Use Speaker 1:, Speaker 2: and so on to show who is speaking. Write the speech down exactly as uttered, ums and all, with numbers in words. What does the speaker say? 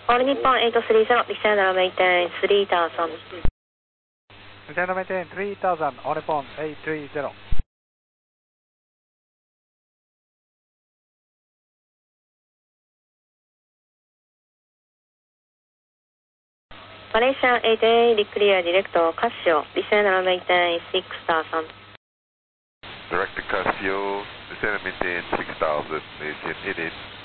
Speaker 1: All Nippon eight three zero, descend and maintain three thousand.
Speaker 2: Descend and maintain three thousand, All Nippon eight three zero.
Speaker 1: Malaysia eight eight, clear direct Casio, descend and maintain six thousand.
Speaker 3: Direct to Casio, descend and maintain six thousand, maintain it in.